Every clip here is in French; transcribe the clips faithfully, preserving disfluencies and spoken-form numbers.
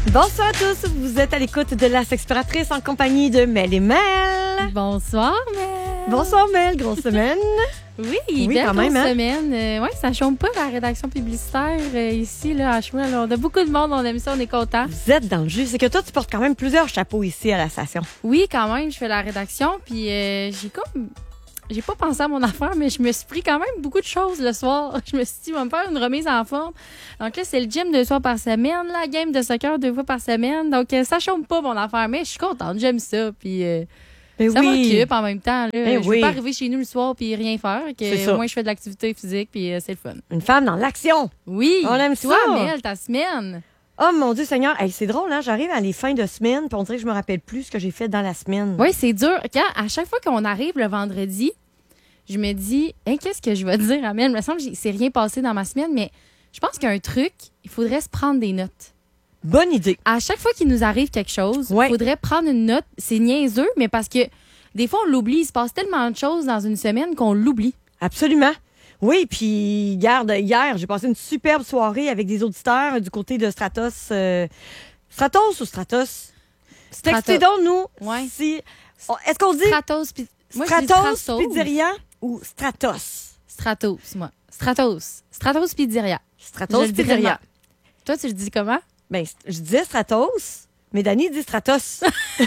Bonsoir à tous, vous êtes à l'écoute de La Sexploratrice en compagnie de Mel et Mel. Bonsoir, Mel. Bonsoir, Mel, grosse semaine. Oui, oui belle quand grosse même, hein? semaine. Euh, ouais, ça chôme pas la rédaction publicitaire euh, ici, là, à Chouin. On a beaucoup de monde, on aime ça, on est content. Vous êtes dans le jus. C'est que toi, tu portes quand même plusieurs chapeaux ici à la station. Oui, quand même, je fais la rédaction, puis euh, j'ai comme... J'ai pas pensé à mon affaire, mais je me suis pris quand même beaucoup de choses le soir. Je me suis dit, on va me faire une remise en forme. Donc là, c'est le gym deux soirs par semaine, la game de soccer deux fois par semaine. Donc euh, ça chôme pas mon affaire, mais je suis contente, j'aime ça. Puis euh, Ben ça oui. m'occupe en même temps. Là. Ben je oui. veux pas arriver chez nous le soir puis rien faire. C'est Que, ça. au moins, je fais de l'activité physique, puis euh, c'est le fun. Une femme dans l'action. Oui. On aime Toi, ça. Mel, ta semaine. Oh mon Dieu Seigneur, hey, c'est drôle, hein? J'arrive à les fins de semaine, puis on dirait que je me rappelle plus ce que j'ai fait dans la semaine. Oui, c'est dur. Quand, à chaque fois qu'on arrive le vendredi, je me dis, hey, qu'est-ce que je vais dire à Mel? Il me semble que c'est rien passé dans ma semaine, mais je pense qu'il y a un truc, il faudrait se prendre des notes. Bonne idée. À chaque fois qu'il nous arrive quelque chose, il Ouais. faudrait prendre une note. C'est niaiseux, mais parce que des fois, on l'oublie. Il se passe tellement de choses dans une semaine qu'on l'oublie. Absolument. Oui, puis garde, hier, j'ai passé une superbe soirée avec des auditeurs du côté de Stratos. euh, Stratos ou Stratos? Textez donc nous Ouais. si... oh, est-ce qu'on dit Stratos. Pi- Moi, je dis Stratos Stratos. Pizzeria ou Stratos? Stratos, moi. Stratos. Stratos Pizzeria. Je Stratos le dirais Pizzeria. mal. Toi, tu le dis comment? Ben, je disais Stratos, mais Dani dit Stratos.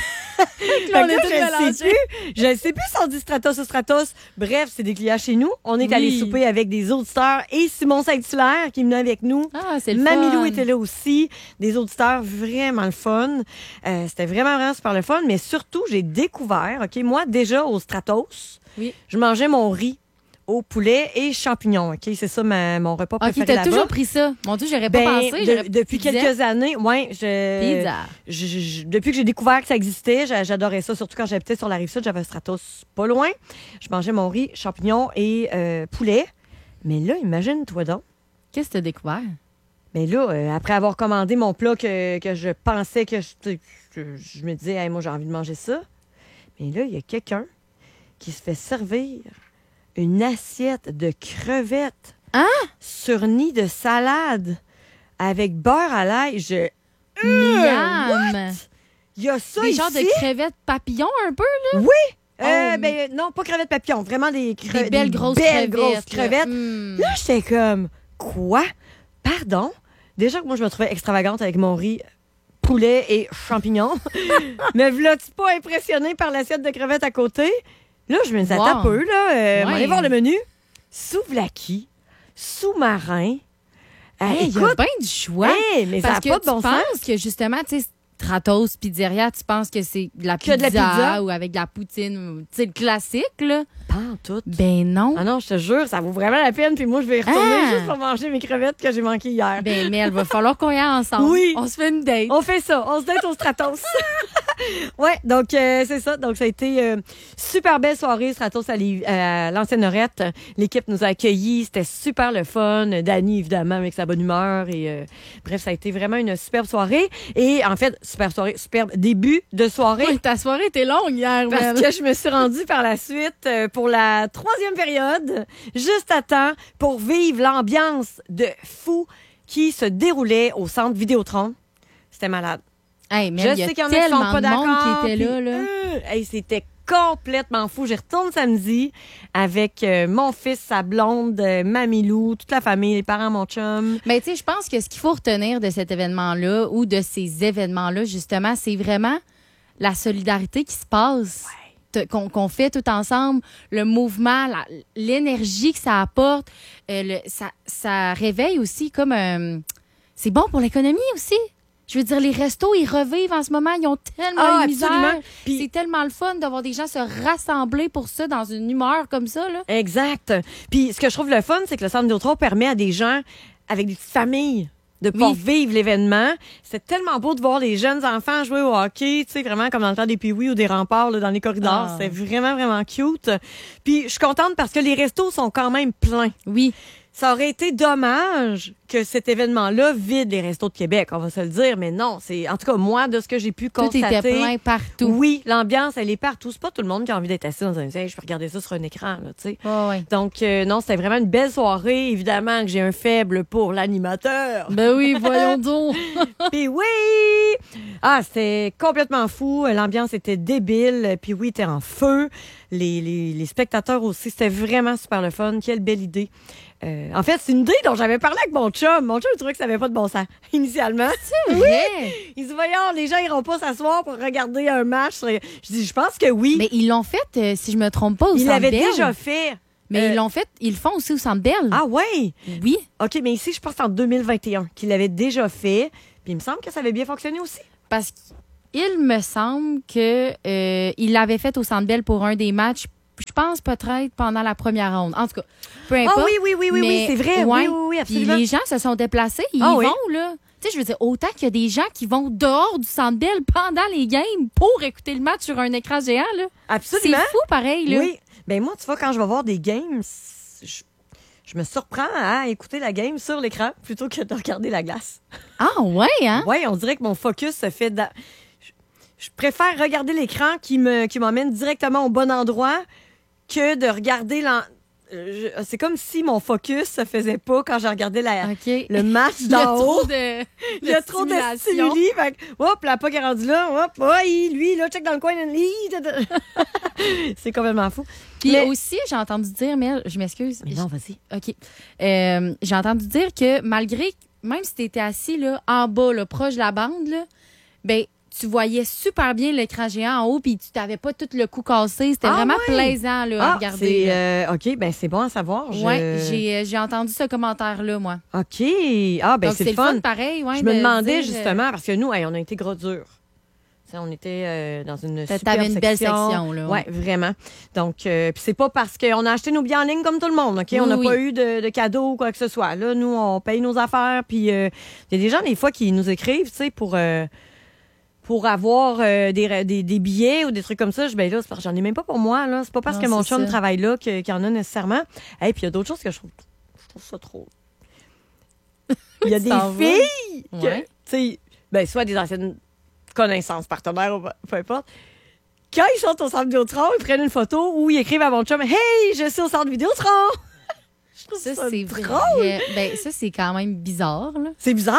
Là, on Fait est que tous là, je ne mélangés. sais plus. Je ne sais plus si on dit Stratos ou Stratos. Bref, c'est des clients chez nous. On est Oui. allé souper avec des auditeurs et Simon Saint-Hilaire qui est venu avec nous. Ah, c'est le Mamilou fun. était là aussi. Des auditeurs vraiment le fun. Euh, c'était vraiment, vraiment super le fun. Mais surtout, j'ai découvert, OK, moi, déjà au Stratos, Oui. je mangeais mon riz au poulet et champignons. OK, c'est ça ma- mon repas OK, préféré t'as là-bas. toujours pris ça. Mon Dieu, j'aurais pas Ben, pensé. de- j'aurais- depuis Pizza. quelques années, ouais, je, Pizza. je- je- depuis que j'ai découvert que ça existait, j'a- j'adorais ça. Surtout quand j'habitais sur la rive sud, j'avais un Stratos pas loin. Je mangeais mon riz, champignons et euh, poulet. Mais là, imagine-toi donc. Qu'est-ce que t'as découvert? Mais là, euh, après avoir commandé mon plat que, que je pensais que je, que je me disais, hey, moi, j'ai envie de manger ça. Mais là, il y a quelqu'un qui se fait servir une assiette de crevettes Hein? sur nid de salade avec beurre à l'ail. Je... Miam! Il y a ça Des ici. genres de crevettes papillons un peu, là? Euh, Oh. ben, non, pas crevettes papillons, vraiment des, cre- Des belles grosses belles crevettes. grosses là. crevettes. Mm. Là, j'étais comme, quoi? Pardon? Déjà que moi, je me trouvais extravagante avec mon riz, poulet et champignons. Mais là-tu pas impressionné par l'assiette de crevettes à côté? Là, je me disais, Wow. attends un peu, là. Euh, on va Ouais. aller voir le menu. Souvlaki, sous-marin. Euh, Hey, il y a écoute, bien du choix. hey, mais ça Parce n'a que pas de tu bon sens. penses que justement, tu sais, Stratos Pizzeria, tu penses que c'est de la Que pizza, de la pizza. ou avec de la poutine, ou, tu sais, le classique, là. Pas en tout. Ben non. Ah non, je te jure, ça vaut vraiment la peine. Puis moi, je vais y retourner Ah. juste pour manger mes crevettes que j'ai manquées hier. Ben, mais il va falloir qu'on y aille ensemble. Oui. On se fait une date. On fait ça, on se date au Stratos. Ouais, donc euh, c'est ça. Donc ça a été euh, super belle soirée Stratos à, l'I- à l'ancienne Norette. L'équipe nous a accueillis, c'était super le fun. Dani évidemment avec sa bonne humeur et euh, bref, ça a été vraiment une superbe soirée et en fait, super soirée, superbe début de soirée. Oui, ta soirée était longue hier, Parce Mel. que je me suis rendue par la suite euh, pour la troisième période, juste à temps pour vivre l'ambiance de fou qui se déroulait au centre Vidéotron. C'était malade. Hey, Mel, Je il y a sais qu'il y en a qui sont tellement pas de monde d'accord. qui était puis, là, là. euh, hey, c'était complètement fou. J'y retourne samedi avec euh, mon fils, sa blonde, euh, Mamilou, toute la famille, les parents, mon chum. Mais tu sais, je pense que ce qu'il faut retenir de cet événement-là ou de ces événements-là, justement, c'est vraiment la solidarité qui se passe, te- qu'on qu'on fait tout ensemble, le mouvement, la- l'énergie que ça apporte, euh, le- ça, ça réveille aussi comme un... C'est bon pour l'économie aussi. Je veux dire, les restos, ils revivent en ce moment. Ils ont tellement Ah, de misère. absolument. Puis- C'est tellement le fun de voir des gens se rassembler pour ça dans une humeur comme ça, là. Exact. Puis ce que je trouve le fun, c'est que le centre Vidéotron permet à des gens avec des petites familles de pouvoir Oui. vivre l'événement. C'est tellement beau de voir les jeunes enfants jouer au hockey, tu sais, vraiment comme dans le temps des Pee-Wee ou des remparts là, dans les corridors. Ah. C'est vraiment, vraiment cute. Puis je suis contente parce que les restos sont quand même pleins. Oui. ça aurait été dommage que cet événement-là vide les restos de Québec, on va se le dire, mais non, c'est en tout cas moi de ce que j'ai pu Tout constater. était plein partout. Oui, l'ambiance elle est partout. C'est pas tout le monde qui a envie d'être assis dans un musée. Je peux regarder ça sur un écran, là, tu sais. Oh, ouais. Donc euh, non, c'était vraiment une belle soirée. Évidemment que j'ai un faible pour l'animateur. Ben oui, voyons donc. Puis oui, ah c'était complètement fou. L'ambiance était débile. Puis oui, était en feu. Les, les, les spectateurs aussi, c'était vraiment super le fun. Quelle belle idée. Euh, en fait, c'est une idée dont j'avais parlé avec mon chum. Mon chum, il trouvait que ça n'avait pas de bon sens, initialement. C'est vrai. Il dit, voyons, les gens iront pas s'asseoir pour regarder un match. Je dis, je pense que oui. Mais ils l'ont fait, euh, si je me trompe pas, au Ils Centre l'avaient Bell. déjà fait. Mais Euh, ils l'ont fait, ils le font aussi au Centre Bell. Ah ouais? Oui. OK, mais ici, je pense en deux mille vingt et un qu'il l'avait déjà fait. Puis il me semble que ça avait bien fonctionné aussi. Parce qu'il me semble que euh, il l'avait fait au Centre Bell pour un des matchs. Je pense peut-être pendant la première ronde. En tout cas, peu Ah importe. oui, oui, oui, oui, oui, mais, c'est vrai. ouais. Oui, oui, oui, Puis absolument. les gens se sont déplacés, ils Ah y oui. vont, là. Tu sais, je veux dire, autant qu'il y a des gens qui vont dehors du Centre Bell pendant les games pour écouter le match sur un écran géant, là. Absolument. C'est fou, pareil, là. Oui. Ben moi, tu vois, quand je vais voir des games, je, je me surprends à écouter la game sur l'écran plutôt que de regarder la glace. Ah, ouais, hein? Oui, on dirait que mon focus se fait... dans- Je, je préfère regarder l'écran qui me qui m'emmène directement au bon endroit que de regarder... l'en- euh, je- C'est comme si mon focus se faisait pas quand je regardais la, OK. le match Il y a d'en trop haut. de, Il y a trop de stimulation. stimuli. Fait que, hop, la puck est rendue là. Hop, oui, lui, là, check dans le coin. Lui, c'est complètement fou. Puis Mais- aussi, j'ai entendu dire, mais je m'excuse. Mais non, vas-y. OK. Euh, j'ai entendu dire que malgré, même si tu étais assis là, en bas, là, proche de la bande, là, ben, tu voyais super bien l'écran géant en haut, puis tu t'avais pas tout le cou cassé. C'était Ah vraiment ouais? plaisant là, à Ah, regarder. c'est... là. euh, OK, ben c'est bon à savoir. Je... Ouais, j'ai, euh, j'ai entendu ce commentaire-là, moi. OK. Ah, ben Donc, c'est c'est le fun. pareil. Ouais, Je me de demandais dire, euh, justement, parce que nous, hey, on a été gros durs. T'sais, on était euh, dans une T'avais superbe une belle section. section, là, ouais. Ouais, vraiment. Donc, euh, puis c'est pas parce qu'on a acheté nos billets en ligne comme tout le monde, OK? Oui, on n'a oui. pas eu de, de cadeaux ou quoi que ce soit. Là, nous, on paye nos affaires, puis il y a des gens, des fois, qui nous écrivent, tu sais, pour... euh, pour avoir euh, des, des, des billets ou des trucs comme ça, je ben là, c'est parce que j'en ai même pas pour moi, là. C'est pas parce Non, que mon c'est chum ça. travaille là que- qu'il y en a nécessairement. Et puis il y a d'autres choses que je trouve, je trouve ça trop. Il y a Tu des t'en vas. filles que, Ouais. tu sais, ben, soit des anciennes connaissances, partenaires, ou peu- peu importe. Quand ils sont au centre Vidéotron, ils prennent une photo où ils écrivent à mon chum « Hey, je suis au centre Vidéotron! » Je trouve ça, Ça, c'est drôle. vrai. Ben, ça, c'est quand même bizarre, là. C'est bizarre.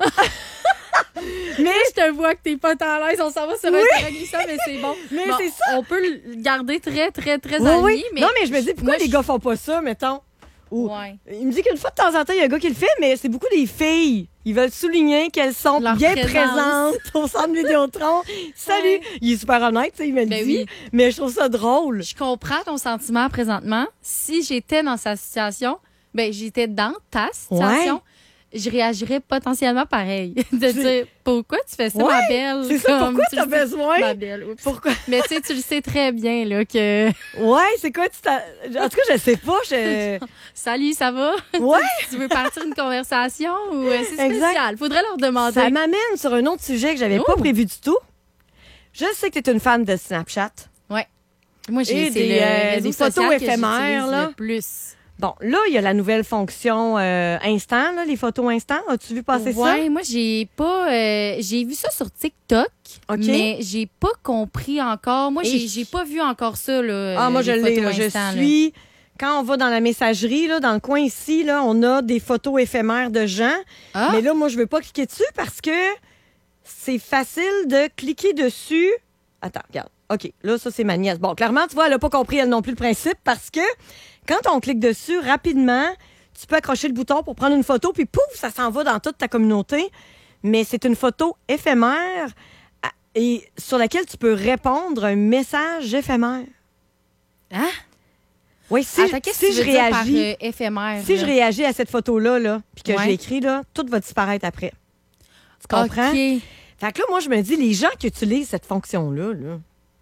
Mais je te vois que t'es pas à l'aise. On s'en va sur Oui. un terrain glissant, mais c'est bon. Mais Bon, c'est ça. On peut le garder très, très, très Oui, en oui. ligne, mais... Non, mais je me dis, pourquoi moi, les je- gars font pas ça, mettons? Ou- Ouais. Il me dit qu'une fois de temps en temps, il y a un gars qui le fait, mais c'est beaucoup des filles. Ils veulent souligner qu'elles sont Leur bien présence. présentes au centre Vidéotron. Salut! Ouais. Il est super honnête, tu sais, il me le Ben dit. oui. Mais je trouve ça drôle. Je comprends ton sentiment présentement. Si j'étais dans sa situation, ben j'étais dans ta situation, Ouais. je réagirais potentiellement pareil. De C'est- dire, pourquoi tu fais ça, Ouais, ma belle? C'est ça, Comme pourquoi tu t'as le sais- besoin? Ma belle, oups. Pourquoi? Mais tu sais, tu le sais très bien, là, que... Ouais, c'est quoi? Tu t'as- en tout cas, je sais pas. Je... Salut, ça va? Ouais, Tu veux partir une conversation ou euh, c'est Exact. spécial? Faudrait leur demander. ça m'amène sur un autre sujet que j'avais pas Oh. prévu du tout. Je sais que tu es une fan de Snapchat. Ouais. Moi, Et j'ai c'est des, le euh, réseau des photos social que éphémères, j'utilise là. le plus. Bon, là, il y a la nouvelle fonction euh, instant, là, les photos instant. As-tu vu passer ça? Ouais, moi j'ai pas euh, j'ai vu ça sur TikTok, OK. mais j'ai pas compris encore. Moi j'ai Et- j'ai pas vu encore ça là. Ah, moi, euh, je les l'ai. photos là. Je instant, là. suis... Quand on va dans la messagerie, là, dans le coin ici, là, on a des photos éphémères de gens. Ah, Mais là, moi, je veux pas cliquer dessus parce que c'est facile de cliquer dessus. Attends, regarde. OK, là, ça, c'est ma nièce. Bon, clairement, tu vois, elle n'a pas compris, elle non plus, le principe parce que quand on clique dessus rapidement, tu peux accrocher le bouton pour prendre une photo, puis pouf, ça s'en va dans toute ta communauté. Mais c'est une photo éphémère à- et sur laquelle tu peux répondre un message éphémère. Hein? Oui, si, Attends, qu'est-ce si que tu je veux dire par réagis, euh, éphémère? si là? je réagis à cette photo-là, là, puis que Ouais. je l'écris, là, tout va disparaître après. Tu comprends? OK. Fait que là, moi, je me dis, les gens qui utilisent cette fonction-là, là,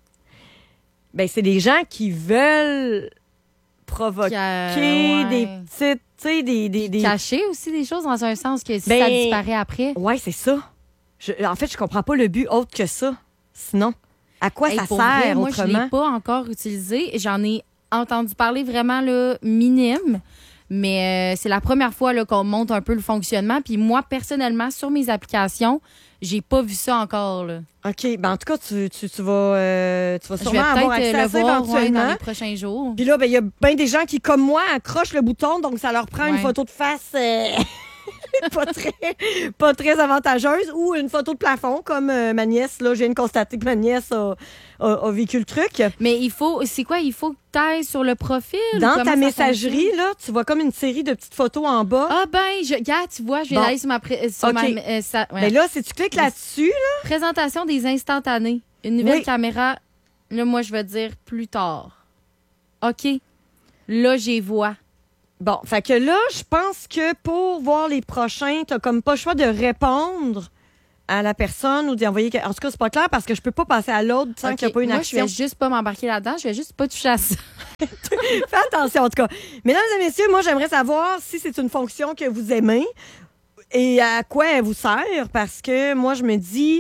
ben, c'est des gens qui veulent provoquer Qui, euh, ouais. des petites, tu sais, des... des, des... Cacher aussi des choses dans un sens que si Ben, ça disparaît après. Ouais, c'est ça. Je- en fait, je comprends pas le but autre que ça. Sinon, à quoi Hey, ça pour sert vrai, moi, je autrement? l'ai pas encore utilisé. J'en ai entendu parler vraiment là, minime. Mais euh, c'est la première fois là, qu'on montre un peu le fonctionnement. Puis moi, personnellement, sur mes applications, j'ai pas vu ça encore. Là. OK. Ben, en tout cas, tu, tu, tu vas, euh, tu vas Je vais sûrement avoir peut-être accès euh, à le ça voir ouais, éventuellement. dans les prochains jours. Puis là, ben, il y a bien des gens qui, comme moi, accrochent le bouton, donc ça leur prend une Ouais. photo de face euh, pas, très, pas très avantageuse ou une photo de plafond, comme euh, ma nièce. Là, je viens de constater que ma nièce a, a, a vécu le truc. Mais il faut, c'est quoi? Il faut que tu ailles sur le profil? Dans Comment ta ça messagerie, fonctionne? là, tu vois comme une série de petites photos en bas. Ah ben, je, gars, tu vois, je viens Bon. d'aller sur ma, pré- sur OK. ma euh, ça- ouais. Mais là, si tu cliques là-dessus, là, Présentation des instantanés. Une nouvelle Oui. caméra. Là, moi, je vais dire plus tard. OK. Là, j'y vois. bon, fait que là, je pense que pour voir les prochains, t'as comme pas le choix de répondre à la personne ou d'y envoyer. En tout cas, c'est pas clair parce que je peux pas passer à l'autre sans OK. qu'il n'y a pas une moi, action. je vais juste pas m'embarquer là-dedans. Je vais juste pas toucher à ça. Fais attention, en tout cas. Mesdames et messieurs, moi, j'aimerais savoir si c'est une fonction que vous aimez et à quoi elle vous sert parce que moi, je me dis,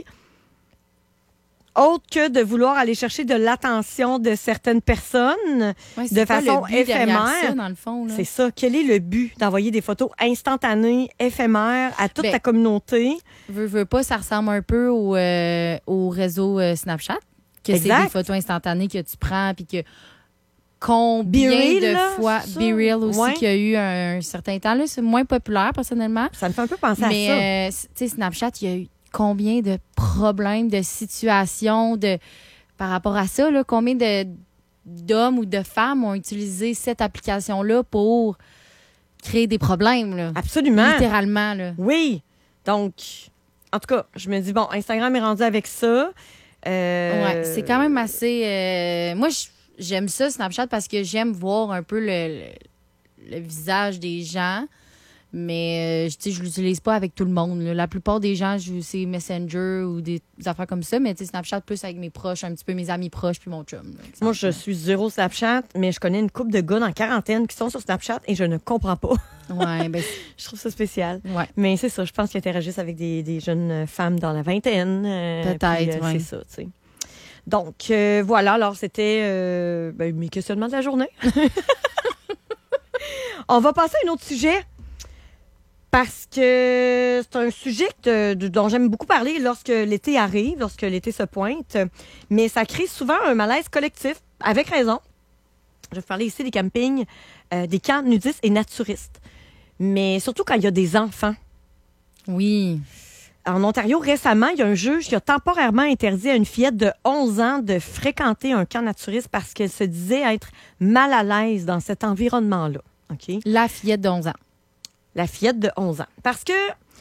autre que de vouloir aller chercher de l'attention de certaines personnes, Ouais, c'est de quoi façon le but derrière éphémère. ça, dans le fond, là? c'est ça. Quel est le but d'envoyer des photos instantanées, éphémères à toute Ben, ta communauté? Veux, veux pas, ça ressemble un peu au, euh, au réseau euh, Snapchat. Que c'est Exact. des photos instantanées que tu prends puis que combien Be Real, de là, fois ça? Be Real aussi Ouais. qu'il y a eu un, un certain temps là, c'est moins populaire personnellement. Ça me fait un peu penser à ça. Mais, euh, tu sais, Snapchat, il y a eu combien de problèmes, de situations, de par rapport à ça, là, combien de d'hommes ou de femmes ont utilisé cette application-là pour créer des problèmes, là. Absolument. Littéralement, là. Oui. Donc, en tout cas, je me dis, bon, Instagram est rendu avec ça. Euh, Ouais, c'est quand même assez... euh, moi, j- j'aime ça, Snapchat, parce que j'aime voir un peu le, le, le visage des gens. Mais, euh, tu sais, je l'utilise pas avec tout le monde, là. La plupart des gens, je- c'est Messenger ou des, des affaires comme ça. Mais, tu sais, Snapchat, plus avec mes proches, un petit peu mes amis proches, puis mon chum. là, exemple. Moi, je suis zéro Snapchat, mais je connais une couple de gars dans la quarantaine qui sont sur Snapchat et je ne comprends pas. Ouais, ben, Je trouve ça spécial. ouais. Mais c'est ça, je pense qu'ils interagissent avec des, des jeunes femmes dans la vingtaine. euh, Peut-être, puis, euh, ouais. C'est ça, tu sais. Donc, euh, voilà, alors c'était euh, ben, mes questionnements de la journée. On va passer à un autre sujet parce que c'est un sujet de- de- dont j'aime beaucoup parler lorsque l'été arrive, lorsque l'été se pointe, mais ça crée souvent un malaise collectif, avec raison. Je vais vous parler ici des campings, euh, des camps nudistes et naturistes, mais surtout quand il y a des enfants. Oui. En Ontario, récemment, il y a un juge qui a temporairement interdit à une fillette de onze ans de fréquenter un camp naturiste parce qu'elle se disait être mal à l'aise dans cet environnement-là. OK? La fillette de onze ans. La fillette de onze ans. Parce que,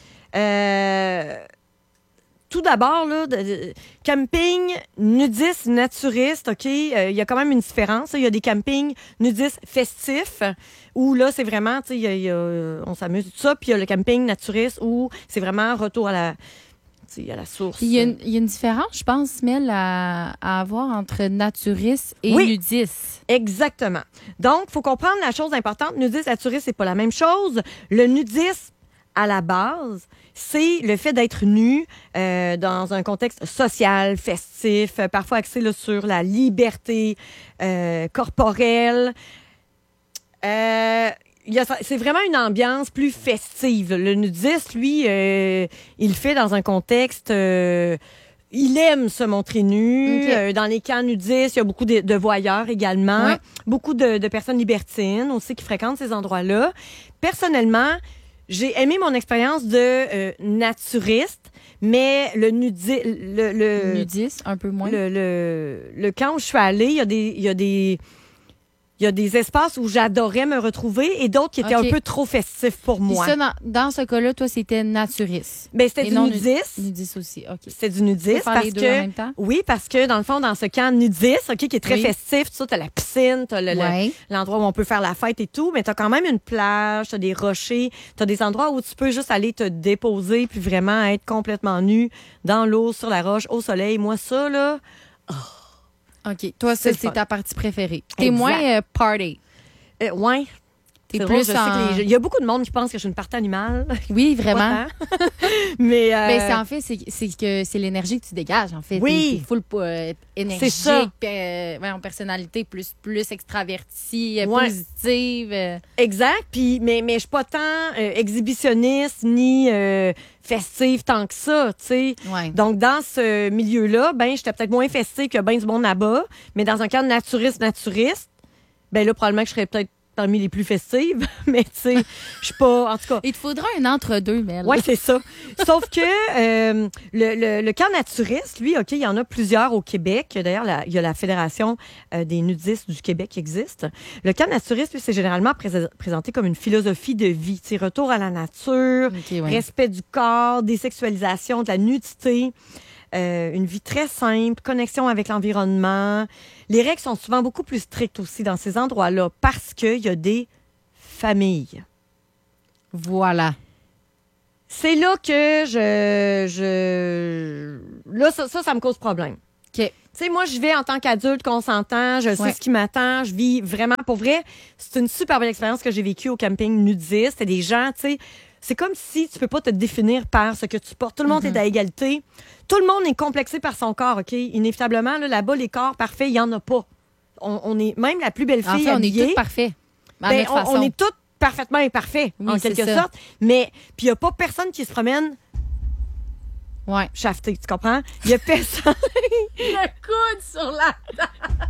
euh, tout d'abord, là, de- de- camping nudiste, naturiste, OK, euh, il y a quand même une différence. Il y a des campings nudistes festifs où là, c'est vraiment, tu sais, il y a- il y a- on s'amuse, tout ça. Puis il y a le camping naturiste où c'est vraiment retour à la, tu sais, à la source. Puis il y, a une- il y a une différence, je pense, Mel, à, à avoir entre naturiste et Oui. nudiste. Exactement. Donc, il faut comprendre la chose importante. Nudiste, naturiste, c'est pas la même chose. Le nudisme, à la base, c'est le fait d'être nu euh, dans un contexte social, festif, euh, parfois axé là, sur la liberté euh, corporelle. Euh, il y a- c'est vraiment une ambiance plus festive. Le nudiste, lui, euh, il le fait dans un contexte... euh, il aime se montrer nu. Ok. Euh, dans les camps nudistes, il y a beaucoup de, de voyeurs également. Ouais. Beaucoup de, de personnes libertines aussi qui fréquentent ces endroits-là. Personnellement, j'ai aimé mon expérience de euh, naturiste, mais le nudi le, le, Nudiste, un peu moins. le, le, le camp où je suis allée, il y a des... Il y a des il y a des espaces où j'adorais me retrouver et d'autres qui étaient Ok. un peu trop festifs pour Puis moi. ça, dans, dans ce cas-là, toi, c'était naturiste. Ben, c'était Et du non nudiste. Nudiste aussi, OK. C'était du Tu peux nudiste faire parce les deux que en même temps? oui, parce que dans le fond, dans ce camp nudiste, ok, qui est très Oui. festif, tu as la piscine, t'as le, le- Ouais. l'endroit où on peut faire la fête et tout, mais t'as quand même une plage, t'as des rochers, t'as des endroits où tu peux juste aller te déposer puis vraiment être complètement nu dans l'eau, sur la roche, au soleil. Moi, ça là, OK. Toi, C'est ça, le fun. c'est ta partie préférée. T'es Exact. moins euh, party. euh, ouais, T'es C'est drôle, plus je sais en- que les- il y a beaucoup de monde qui pense que je suis une partie animale. Oui, vraiment. Pas tant. Mais, euh, Ben, c'est en fait, c'est c'est que c'est l'énergie que tu dégages, en fait. Oui. T'es, t'es full euh, énergique, C'est ça. euh, ouais, en personnalité plus, plus extravertie, euh, Ouais. positive. euh. exact. Puis, mais, mais je suis pas tant euh, exhibitionniste ni euh, festive tant que ça, tu sais. Ouais. Donc, dans ce milieu-là, ben, j'étais peut-être moins festive que ben du monde là-bas. Mais dans un cadre naturiste-naturiste, ben là, probablement que je serais peut-être parmi les plus festives. Mais, tu sais, je suis pas... En tout cas... Il te faudra un entre-deux, Mel. Oui, c'est ça. Sauf que euh, le, le, le camp naturiste, lui, OK, il y en a plusieurs au Québec. D'ailleurs, la- il y a la Fédération euh, des nudistes du Québec qui existe. Le camp naturiste, lui, c'est généralement pré- présenté comme une philosophie de vie. Tu sais, retour à la nature, OK, ouais. respect du corps, désexualisation, de la nudité. Euh, une vie très simple, connexion avec l'environnement. Les règles sont souvent beaucoup plus strictes aussi dans ces endroits-là parce qu'il y a des familles. Voilà. C'est là que je. je... Là, ça, ça, ça me cause problème. OK. Tu sais, moi, je vais en tant qu'adulte consentant, je sais Ouais. ce qui m'attend, je vis vraiment. Pour vrai, c'est une super belle expérience que j'ai vécue au camping nudiste. Et des gens, tu sais, c'est comme si tu peux pas te définir par ce que tu portes. Tout le monde Mm-hmm. est à égalité. Tout le monde est complexé par son corps, OK? Inévitablement, là, là-bas, les corps parfaits, il y en a pas. On, on est même la plus belle En fille fait, on est habillée. tous parfaits. À Ben, notre on, façon. on est tous parfaitement imparfaits, Oui, en c'est quelque ça. sorte. Mais, puis il n'y a pas personne qui se promène Ouais. shafté, tu comprends? Il y a personne, Le coude sur la...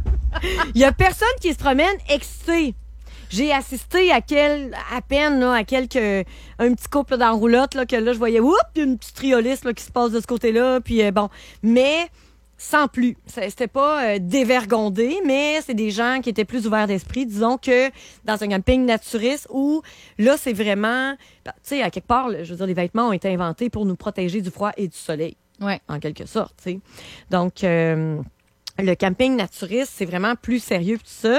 il y a personne qui se promène excité. J'ai assisté à quel, à peine, là, à quelques, un petit couple là, dans la roulotte, là, que là, je voyais, oups, puis une petite trioliste, là, qui se passe de ce côté-là, puis euh, bon. Mais, sans plus. Ça- C'était pas euh, dévergondé, mais c'est des gens qui étaient plus ouverts d'esprit, disons, que dans un camping naturiste où, là, c'est vraiment, ben, tu sais, à quelque part, là, je veux dire, les vêtements ont été inventés pour nous protéger du froid et du soleil. Ouais. En quelque sorte, tu sais. Donc, euh, le camping naturiste, c'est vraiment plus sérieux que tout ça.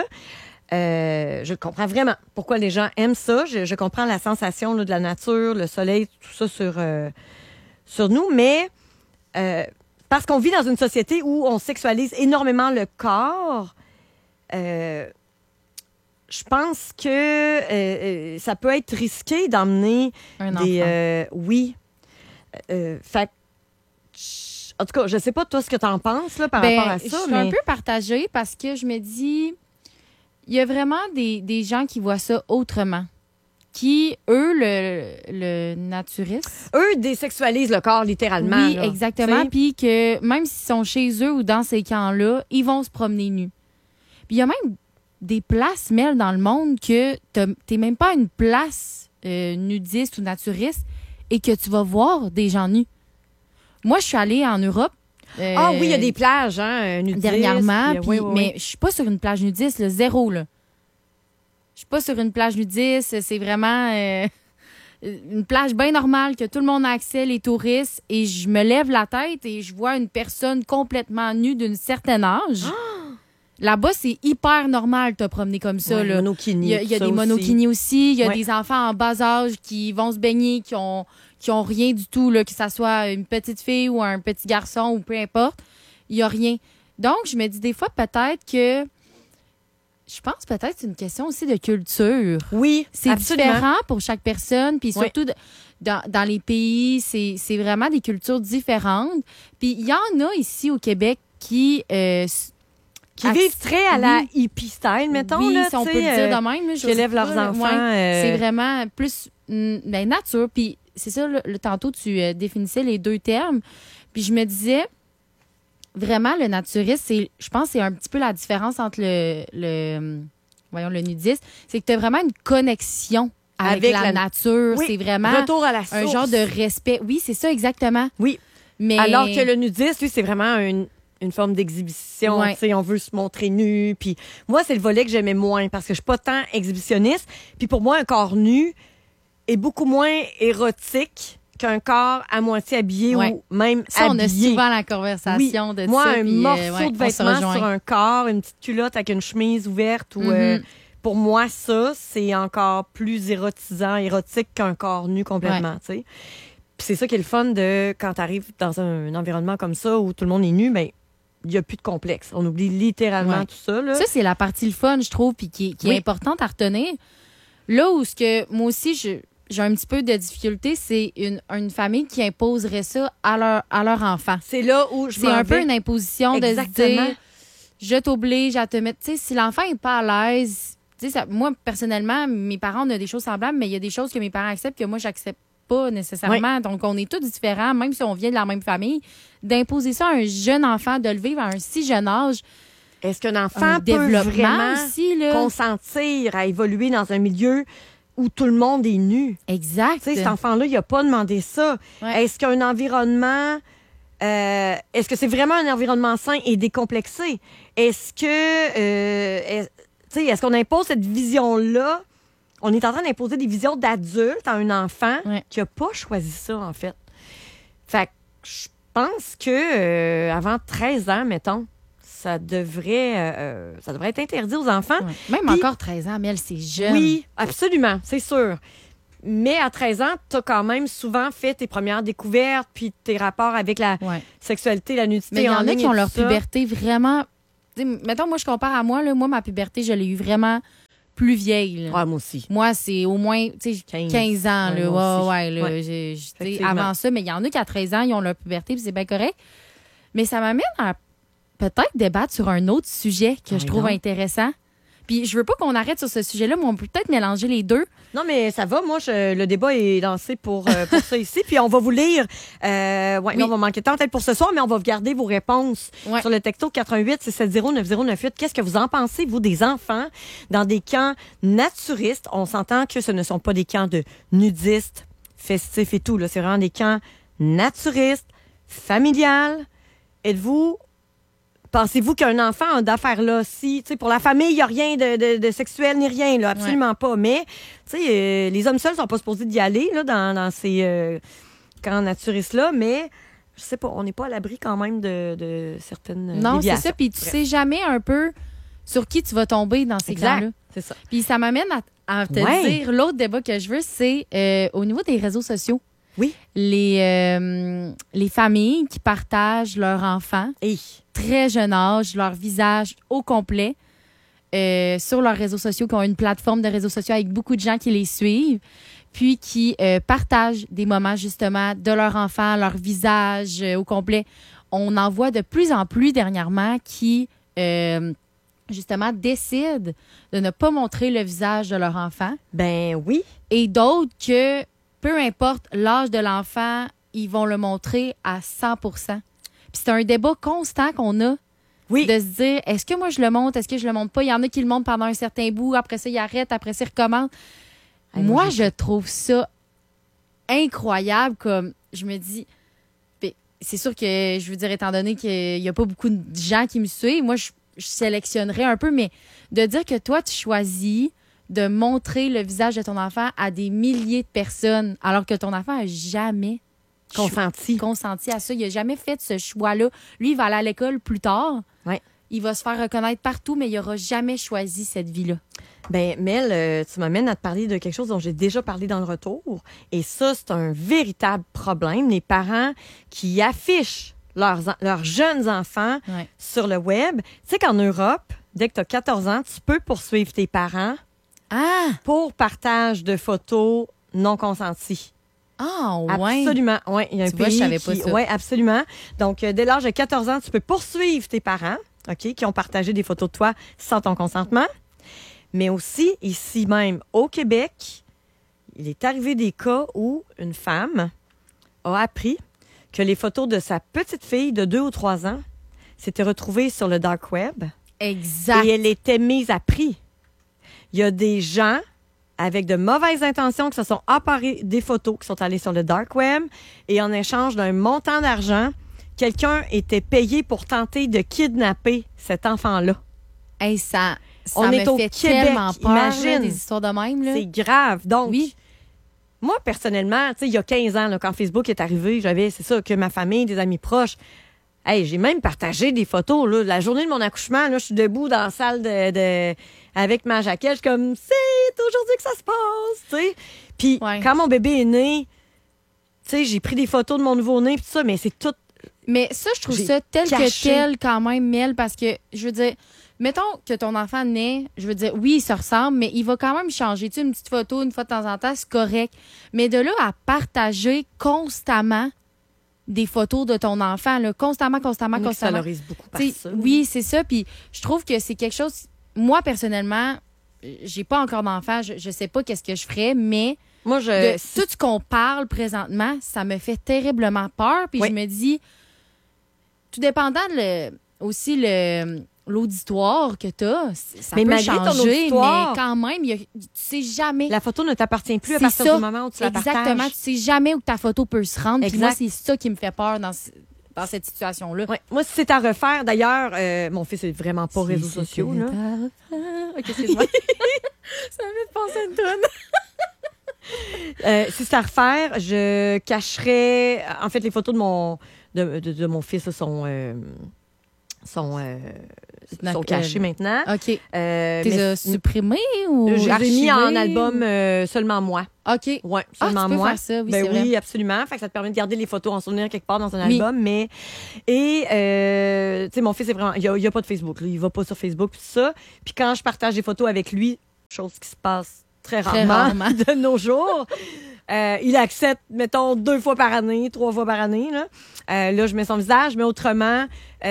Euh, je comprends vraiment pourquoi les gens aiment ça. Je, je comprends la sensation là, de la nature, le soleil, tout ça sur, euh, sur nous, mais euh, parce qu'on vit dans une société où on sexualise énormément le corps, euh, je pense que euh, euh, ça peut être risqué d'emmener Un des... enfant. euh, oui. Euh, fait que, je- en tout cas, je sais pas toi ce que tu en penses là, par Ben, rapport à je ça, suis mais... un peu partagée parce que je me dis, il y a vraiment des, des gens qui voient ça autrement. Qui, eux, le, le naturiste. Eux désexualisent le corps littéralement. Oui, là, exactement. tu sais. Puis que même s'ils sont chez eux ou dans ces camps-là, ils vont se promener nus. Puis il y a même des places, Mel, dans le monde que t'as- t'es même pas à une place euh, nudiste ou naturiste et que tu vas voir des gens nus. Moi, je suis allée en Europe. euh, Ah oui, il y a des plages, hein, nudistes. dernièrement, puis, euh, puis- oui, oui, mais oui. je suis pas sur une plage nudiste, le zéro, là. Je suis pas sur une plage nudiste, c'est vraiment euh, une plage bien normale que tout le monde a accès, les touristes, et je me lève la tête et je vois une personne complètement nue d'une certaine âge. Là-bas, c'est hyper normal de te promener comme ça, Ouais, là. monokini, Il y a, il y a ça des aussi. monokinis aussi. Il y a Ouais. des enfants en bas âge qui vont se baigner, qui ont, qui ont rien du tout, là, que ça soit une petite fille ou un petit garçon ou peu importe. Il y a rien. Donc, je me dis des fois peut-être que... Je pense peut-être que c'est une question aussi de culture. Oui, C'est absolument. différent pour chaque personne. Puis surtout, de- dans, dans les pays, c'est c'est vraiment des cultures différentes. Puis il y en a ici au Québec qui... euh, s- Qui Acc- vivent très à la oui. hippie style, mettons. oui, là, si on tu peut le sais, dire euh, de même. Là, je qui sais élèvent pas, leurs là. enfants. Ouais. euh, C'est vraiment plus mm, ben, nature. Puis c'est ça, le, le- tantôt, tu euh, définissais les deux termes. Puis je me disais, vraiment, le naturiste, c'est, je pense que c'est un petit peu la différence entre le, le hum, voyons, le nudiste. C'est que tu as vraiment une connexion avec, Avec la, la- nature. Oui, C'est vraiment Retour à la source. un genre de respect. Oui, c'est ça, exactement. Oui. Mais... Alors que le nudiste, lui, c'est vraiment une, une forme d'exhibition. Ouais. Tu sais, on veut se montrer nu. Puis moi, c'est le volet que j'aimais moins parce que je suis pas tant exhibitionniste. Puis pour moi, un corps nu est beaucoup moins érotique qu'un corps à moitié habillé Ouais. ou même Ça, on a habillé. souvent la conversation de Moi, ça. un puis, euh, morceau ouais, de on se vêtement rejoint. sur un corps, une petite culotte avec une chemise ouverte ou... Mhm. euh, pour moi, ça, c'est encore plus érotisant, érotique qu'un corps nu complètement, tu sais. Puis c'est ça qui est le fun de quand tu arrives dans un, un environnement comme ça où tout le monde est nu, ben il n'y a plus de complexe. On oublie littéralement Ouais. tout ça, là. Ça, c'est la partie le fun, je trouve, puis qui, qui Oui. est importante à retenir. Là où ce que moi aussi, je, j'ai un petit peu de difficulté, c'est une, une famille qui imposerait ça à leur, à leur enfant. C'est là où je C'est un peu une imposition Exactement. de se dire, je t'oblige à te mettre... Tu sais, si l'enfant n'est pas à l'aise... Tu sais, ça, moi, personnellement, mes parents, on a des choses semblables, mais il y a des choses que mes parents acceptent que moi, j'accepte pas nécessairement. Oui. Donc, on est tous différents, même si on vient de la même famille. D'imposer ça à un jeune enfant, de le vivre à un si jeune âge... Est-ce qu'un enfant peut vraiment aussi, là. consentir à évoluer dans un milieu où tout le monde est nu? Exact. Tu sais, cet enfant-là, il n'a pas demandé ça. Ouais. Est-ce qu'un environnement... Euh, est-ce que c'est vraiment un environnement sain et décomplexé? Est-ce que... Euh, est, tu sais, est-ce qu'on impose cette vision-là? On est en train d'imposer des visions d'adultes à un enfant ouais. qui n'a pas choisi ça, en fait. Fait que je pense que euh, avant treize ans, mettons, ça devrait, euh, ça devrait être interdit aux enfants. Ouais. Même Puis, encore treize ans, mais elle, c'est jeune. Oui, absolument, c'est sûr. Mais à treize ans, tu as quand même souvent fait tes premières découvertes, puis tes rapports avec la ouais. sexualité, la nudité. Mais il y en, en a qui ont leur ça. puberté vraiment... T'sais, mettons, moi, je compare à moi. Là, moi, ma puberté, je l'ai eu vraiment plus vieille. Là. Ouais, moi aussi. Moi, c'est au moins quinze, quinze ans. Ouais, là. moi ouais, ouais, là, ouais. J'ai, j'ai, avant ça, mais il y en a qui, à treize ans, ils ont leur puberté, puis c'est bien correct. Mais ça m'amène à peut-être débattre sur un autre sujet que ah, je trouve non. intéressant. Puis je veux pas qu'on arrête sur ce sujet-là, mais on peut peut-être mélanger les deux. Non, mais ça va. Moi, je, le débat est lancé pour, euh, pour ça ici. Puis on va vous lire. Euh, ouais, oui. On va manquer de temps peut-être pour ce soir, mais on va garder vos réponses ouais. sur le texto quatre un huit six sept zéro neuf zéro neuf huit. Qu'est-ce que vous en pensez, vous, des enfants dans des camps naturistes? On s'entend que ce ne sont pas des camps de nudistes, festifs et tout. Là. C'est vraiment des camps naturistes, familiales. Êtes-vous... Pensez-vous qu'un enfant a d'affaires là? Si, tu sais, pour la famille, il n'y a rien de, de, de sexuel ni rien, là, absolument ouais. pas. Mais, tu sais, euh, les hommes seuls ne sont pas supposés d'y aller là, dans, dans ces euh, camps naturistes-là, mais je sais pas, on n'est pas à l'abri quand même de, de certaines Non, déviations. c'est ça. Puis tu Bref. sais jamais un peu sur qui tu vas tomber dans ces exact. camps-là. C'est ça. Puis ça m'amène à, à te ouais. dire, l'autre débat que je veux, c'est euh, au niveau des réseaux sociaux. Oui. Les, euh, les familles qui partagent leurs enfants, Et... très jeune âge, leur visage au complet, euh, sur leurs réseaux sociaux, qui ont une plateforme de réseaux sociaux avec beaucoup de gens qui les suivent, puis qui euh, partagent des moments, justement, de leur enfant, leur visage euh, au complet. On en voit de plus en plus dernièrement qui, euh, justement, décident de ne pas montrer le visage de leur enfant. Ben oui. Et d'autres que... peu importe l'âge de l'enfant, ils vont le montrer à cent pour cent. Puis c'est un débat constant qu'on a oui. de se dire, est-ce que moi je le montre, est-ce que je le montre pas? Il y en a qui le montrent pendant un certain bout, après ça, ils arrêtent, après ça, ils recommencent. Hey, moi, moi je trouve ça incroyable, comme je me dis, c'est sûr que, je veux dire, étant donné qu'il y a pas beaucoup de gens qui me suivent, moi, je, je sélectionnerais un peu, mais de dire que toi, tu choisis de montrer le visage de ton enfant à des milliers de personnes, alors que ton enfant n'a jamais consenti. consenti à ça. Il n'a jamais fait ce choix-là. Lui, il va aller à l'école plus tard. Ouais. Il va se faire reconnaître partout, mais il n'aura jamais choisi cette vie-là. Ben Mel, euh, tu m'amènes à te parler de quelque chose dont j'ai déjà parlé dans le retour. Et ça, c'est un véritable problème. Les parents qui affichent leurs, leurs jeunes enfants ouais. sur le web. Tu sais qu'en Europe, dès que tu as quatorze ans, tu peux poursuivre tes parents Ah! pour partage de photos non consenties. Ah, ouais. Absolument. Ouais, il y a un tu pays vois, je savais qui... pas ça. Oui, absolument. Donc, euh, dès l'âge de quatorze ans, tu peux poursuivre tes parents, OK, qui ont partagé des photos de toi sans ton consentement. Mais aussi, ici même, au Québec, il est arrivé des cas où une femme a appris que les photos de sa petite fille de deux ou trois ans s'étaient retrouvées sur le dark web. Exact. Et elle était mise à prix. Il y a des gens avec de mauvaises intentions qui se sont emparés des photos, qui sont allés sur le dark web, et en échange d'un montant d'argent, quelqu'un était payé pour tenter de kidnapper cet enfant-là. Hey, ça, ça On me est au fait Québec, tellement peur, imagine. là, des histoires de même. Là. C'est grave. Donc, oui. moi, personnellement, tu sais, il y a quinze ans, là, quand Facebook est arrivé, j'avais, c'est ça, que ma famille, des amis proches, hey, j'ai même partagé des photos. Là, la journée de mon accouchement, là, je suis debout dans la salle de, de avec ma jaquette. Je suis comme, c'est aujourd'hui que ça se passe, tu sais. Puis ouais. quand mon bébé est né, tu sais, j'ai pris des photos de mon nouveau-né, puis tout ça, mais c'est tout. Mais ça, je trouve j'ai ça tel caché. que tel quand même, Mel, parce que, je veux dire, mettons que ton enfant naît, je veux dire, oui, il se ressemble, mais il va quand même changer. Tu sais, une petite photo, une fois de temps en temps, c'est correct. Mais de là à partager constamment des photos de ton enfant, là, constamment, constamment, On constamment. valorise beaucoup par T'sais, ça. oui, c'est ça. Puis je trouve que c'est quelque chose... Moi, personnellement, j'ai pas encore d'enfant. Je, je sais pas qu'est-ce que je ferais, mais Moi, je... de tout ce qu'on parle présentement, ça me fait terriblement peur. Puis Oui. je me dis, tout dépendant le, aussi le... l'auditoire que tu as, ça Mais peut malgré ton changer, auditoire, mais quand même, il y a- tu sais jamais. La photo ne t'appartient plus à C'est partir ça. du moment où tu la Exactement. partages. Tu sais jamais où ta photo peut se rendre. Puis Exact. moi, c'est ça qui me fait peur dans, ce- dans cette situation-là. Ouais. Moi, si c'est à refaire, d'ailleurs, euh, mon fils est vraiment pas Si réseaux c'était sociaux. Là. à refaire. OK, excuse-moi. Ça me fait penser à une tonne. Euh, si c'est à refaire, je cacherais. En fait, les photos de mon, de, de, de mon fils sont, euh, sont, euh, sont cachées Euh, maintenant. OK. Euh, Tu les mais- as supprimés ou je les ai mis archivés? en album euh, seulement moi. OK. Oui, Ah, seulement tu peux moi. faire ça, oui, ben c'est oui, vrai. absolument. Fait que ça te permet de garder les photos en souvenir quelque part dans un Oui. album. Mais et euh, tu sais, mon fils est vraiment, il y a, il y a pas de Facebook. Là. Il va pas sur Facebook puis tout ça. Puis quand je partage des photos avec lui, chose qui se passe très Très rarement, rarement. de nos jours, euh, il accepte, mettons, deux fois par année, trois fois par année. Là, euh, là je mets son visage, mais autrement,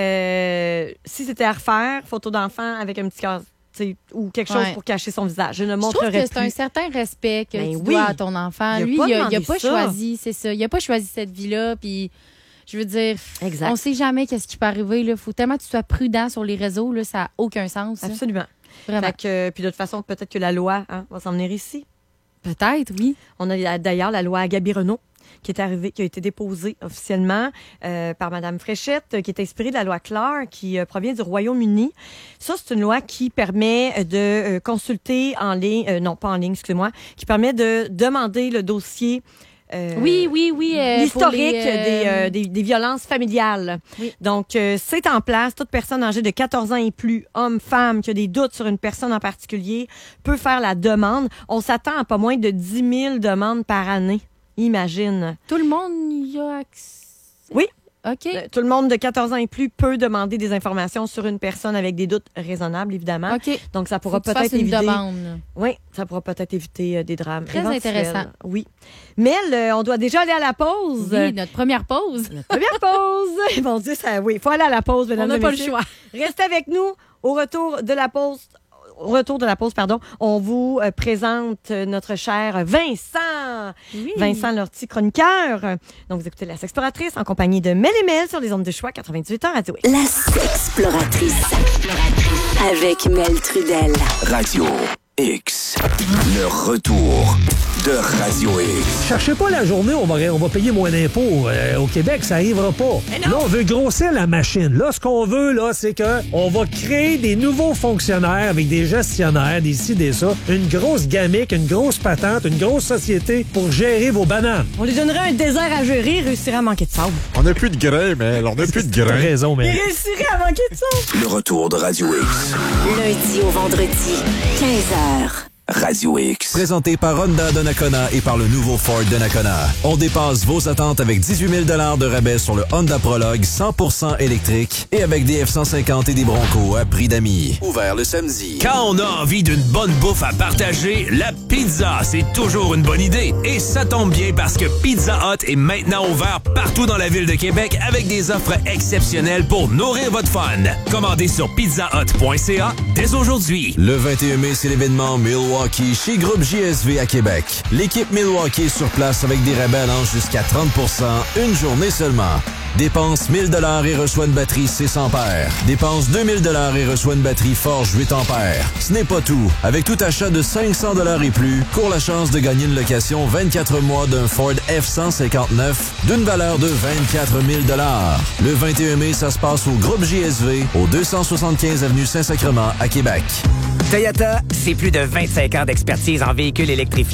euh, si c'était à refaire, photo d'enfant avec un petit cœur. Tu sais, ou quelque chose Ouais. pour cacher son visage. Je ne Je trouve montrerai que c'est un plus. certain respect que Ben tu oui. dois à ton enfant. Il a Lui, pas il a, il a demandé pas ça. choisi, c'est ça. Il a pas choisi cette vie-là. Puis, je veux dire, Exact. on sait jamais qu'est-ce qui peut arriver. Il faut tellement que tu sois prudent sur les réseaux. Là, ça n'a aucun sens. là. Absolument. Vraiment. Fait que, euh, puis de toute façon, peut-être que la loi hein, va s'en venir ici. Peut-être, oui. On a d'ailleurs la loi Gabi Renault qui est arrivée, qui a été déposée officiellement euh, par Mme Fréchette, euh, qui est inspirée de la loi Clark, qui euh, provient du Royaume-Uni. Ça, c'est une loi qui permet de euh, consulter en ligne, euh, non pas en ligne, excusez-moi, qui permet de demander le dossier. euh, Oui, oui, oui. euh, L'historique pour les, euh, des, euh, des, des violences familiales. Oui. Donc, euh, c'est en place. Toute personne âgée de quatorze ans et plus, homme, femme, qui a des doutes sur une personne en particulier, peut faire la demande. On s'attend à pas moins de dix mille demandes par année. Imagine. Tout le monde y a accès. Oui. OK. Euh, Tout le monde de quatorze ans et plus peut demander des informations sur une personne avec des doutes raisonnables, évidemment. OK. Donc, ça Faut pourra que tu fasses peut-être une éviter. demande. Oui, ça pourra peut-être éviter euh, des drames. Très éventuels. intéressant. Oui. Mel, euh, on doit déjà aller à la pause. Oui, notre première pause. Notre première pause. Mon Dieu, ça, oui, il faut aller à la pause, mesdames On n'a et pas le messieurs. choix. Restez avec nous. Au retour de la pause, au retour de la pause, pardon, on vous euh, présente euh, notre cher Vincent. Oui. Vincent Lortie, chroniqueur. Donc, vous écoutez La Sexploratrice en compagnie de Mel et Mel sur les ondes de choix quatre-vingt-dix-huit ans Radio X. La Sexploratrice. Avec Mel Trudel. Radio X. Le retour de Radio X. Cherchez pas la journée où on va, on va payer moins d'impôts. Euh, au Québec, ça arrivera pas. Là, on veut grossir la machine. Là, ce qu'on veut, là, c'est que on va créer des nouveaux fonctionnaires avec des gestionnaires, des ci, des ça. Une grosse gamique, une grosse patente, une grosse société pour gérer vos bananes. On lui donnerait un désert à gérer, il réussirait à manquer de sable. On n'a plus de grains, mais on n'a plus de T'as grains. raison, Il mais... réussirait à manquer de sable. Le retour de Radio X. Lundi au vendredi, quinze heures. Radio X. Présenté par Honda de Nakona et par le nouveau Ford de Nakona. On dépasse vos attentes avec dix-huit mille dollars de rabais sur le Honda Prologue cent pour cent électrique et avec des F cent cinquante et des Broncos à prix d'amis. Ouvert le samedi. Quand on a envie d'une bonne bouffe à partager, la pizza, c'est toujours une bonne idée. Et ça tombe bien parce que Pizza Hut est maintenant ouvert partout dans la ville de Québec avec des offres exceptionnelles pour nourrir votre fun. Commandez sur pizza hut point c a dès aujourd'hui. Le vingt et un mai, c'est l'événement Milwaukee chez Groupe J S V à Québec. L'équipe Milwaukee est sur place avec des rabais allant jusqu'à trente pour cent une journée seulement. Dépense mille dollars et reçoit une batterie six ampères. Dépense deux mille dollars et reçoit une batterie Forge huit ampères. Ce n'est pas tout. Avec tout achat de cinq cents dollars et plus, court la chance de gagner une location vingt-quatre mois d'un Ford F cent cinquante-neuf d'une valeur de vingt-quatre mille dollars. Le vingt et un mai, ça se passe au Groupe J S V, au deux cent soixante-quinze avenue Saint-Sacrement à Québec. Toyota, c'est plus de vingt-cinq ans d'expertise en véhicules électrifiés.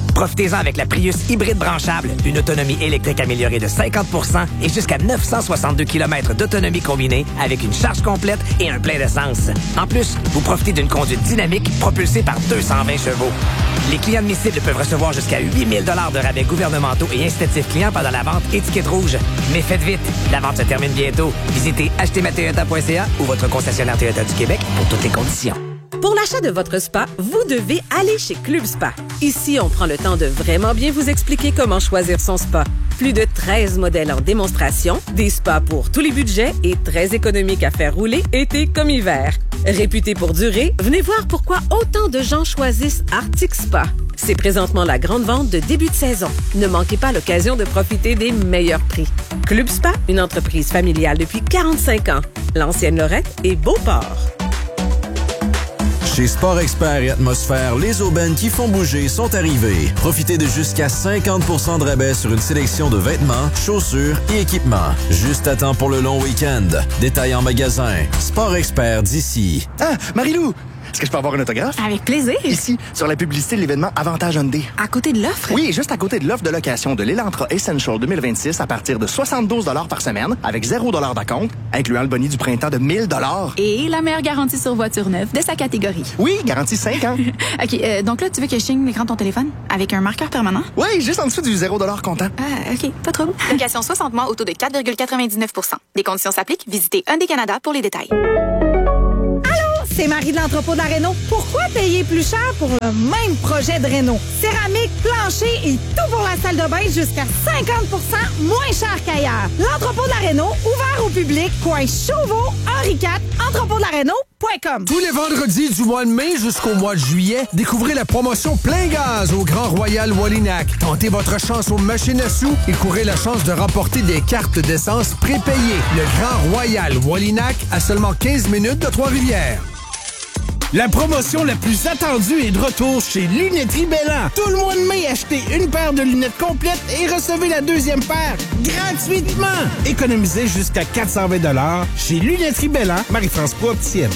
Profitez-en avec la Prius hybride branchable. Une autonomie électrique améliorée de cinquante pour cent et jusqu'à neuf cent soixante-deux kilomètres d'autonomie combinée avec une charge complète et un plein d'essence. En plus, vous profitez d'une conduite dynamique propulsée par deux cent vingt chevaux. Les clients admissibles peuvent recevoir jusqu'à huit mille dollars de rabais gouvernementaux et incitatifs clients pendant la vente étiquette rouge. Mais faites vite, la vente se termine bientôt. Visitez acheter ma toyota point c a ou votre concessionnaire Toyota du Québec pour toutes les conditions. Pour l'achat de votre spa, vous devez aller chez Club Spa. Ici, on prend le temps de vraiment bien vous expliquer comment choisir son spa. Plus de treize modèles en démonstration, des spas pour tous les budgets et très économiques à faire rouler été comme hiver. Réputé pour durer, venez voir pourquoi autant de gens choisissent Arctic Spa. C'est présentement la grande vente de début de saison. Ne manquez pas l'occasion de profiter des meilleurs prix. Club Spa, une entreprise familiale depuis quarante-cinq ans. L'ancienne Lorette et Beauport. Chez Sport Expert et Atmosphère, les aubaines qui font bouger sont arrivées. Profitez de jusqu'à cinquante pour cent de rabais sur une sélection de vêtements, chaussures et équipements. Juste à temps pour le long week-end. Détails en magasin. Sport Expert d'ici. Ah, Marie-Lou! Est-ce que je peux avoir un autographe? Avec plaisir. Ici, sur la publicité de l'événement Avantage Hyundai. À côté de l'offre? Oui, juste à côté de l'offre de location de l'Elantra Essential deux mille vingt-six à partir de soixante-douze dollars par semaine, avec zéro dollar d'acompte, incluant le boni du printemps de mille dollars. Et la meilleure garantie sur voiture neuve de sa catégorie. Oui, garantie cinq ans. OK, euh, donc là, tu veux que je signe l'écran de ton téléphone avec un marqueur permanent? Oui, juste en dessous du zéro dollar comptant. Ah, OK, pas trop. Location soixante mois au taux de quatre virgule quatre-vingt-dix-neuf pour cent. Des conditions s'appliquent. Visitez Hyundai Canada pour les détails. C'est Marie de l'entrepôt de la Réno. Pourquoi payer plus cher pour le même projet de réno? Céramique, plancher et tout pour la salle de bain jusqu'à cinquante pour cent moins cher qu'ailleurs. L'entrepôt de la Réno, ouvert au public, coin Chauveau, Henri quatre, entrepôt de la Réno point com. Tous les vendredis du mois de mai jusqu'au mois de juillet, découvrez la promotion plein gaz au Grand Royal Wallinac. Tentez votre chance aux machines à sous et courez la chance de remporter des cartes d'essence prépayées. Le Grand Royal Wallinac à seulement quinze minutes de Trois-Rivières. La promotion la plus attendue est de retour chez Lunetterie Belland. Tout le mois de mai, achetez une paire de lunettes complètes et recevez la deuxième paire gratuitement. Économisez jusqu'à quatre cent vingt dollars chez Lunetterie Belland, Marie-François Opticienne.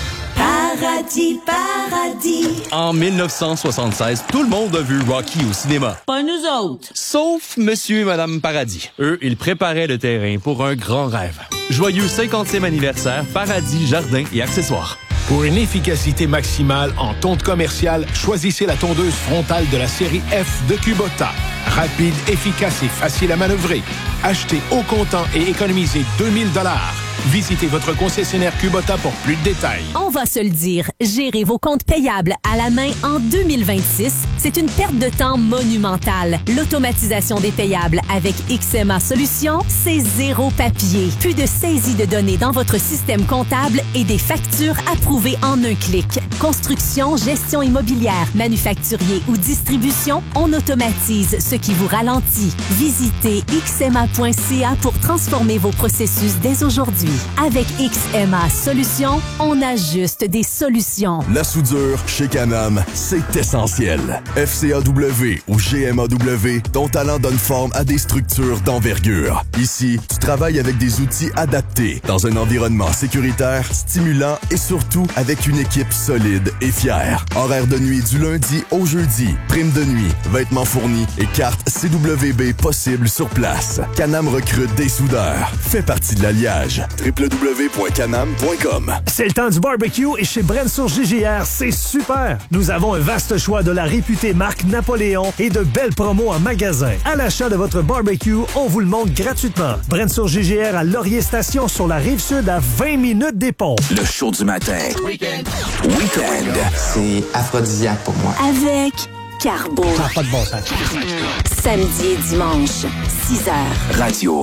Paradis, paradis. En mille neuf cent soixante-seize, tout le monde a vu Rocky au cinéma. Pas nous autres. Sauf Monsieur et Madame Paradis. Eux, ils préparaient le terrain pour un grand rêve. Joyeux cinquantième anniversaire, Paradis, Jardins et accessoires. Pour une efficacité maximale en tonte commerciale, choisissez la tondeuse frontale de la série F de Kubota. Rapide, efficace et facile à manœuvrer. Achetez au comptant et économisez deux mille dollars. Visitez votre concessionnaire Kubota pour plus de détails. On va se le dire, gérer vos comptes payables à la main en deux mille vingt-six, c'est une perte de temps monumentale. L'automatisation des payables avec X M A Solutions, c'est zéro papier. Plus de saisie de données dans votre système comptable et des factures approuvées en un clic. Construction, gestion immobilière, manufacturier ou distribution, on automatise ce qui vous ralentit. Visitez x m a point c a pour transformer vos processus dès aujourd'hui. Avec X M A Solutions, on ajuste des solutions. La soudure, chez Canam, c'est essentiel. F C A W ou G M A W, ton talent donne forme à des structures d'envergure. Ici, tu travailles avec des outils adaptés, dans un environnement sécuritaire, stimulant et surtout avec une équipe solide et fière. Horaire de nuit du lundi au jeudi, prime de nuit, vêtements fournis et carte C W B possible sur place. Canam recrute des soudeurs. Fais partie de l'alliage. w w w point canam point com. C'est le temps du barbecue et chez Brensour G G R, c'est super! Nous avons un vaste choix de la réputée marque Napoléon et de belles promos en magasin. À l'achat de votre barbecue, on vous le montre gratuitement. Brensour G G R à Laurier Station sur la Rive-Sud à vingt minutes des ponts. Le show du matin. Week-end. Week-end. C'est aphrodisiaque pour moi. Avec Carbo. Ça n'a pas de bon sens. Samedi et dimanche, six heures. Radio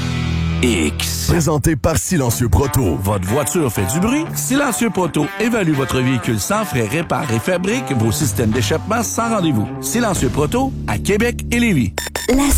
X. Présenté par Silencieux Proto. Votre voiture fait du bruit? Silencieux Proto évalue votre véhicule sans frais, répare et fabrique vos systèmes d'échappement sans rendez-vous. Silencieux Proto à Québec et Lévis. La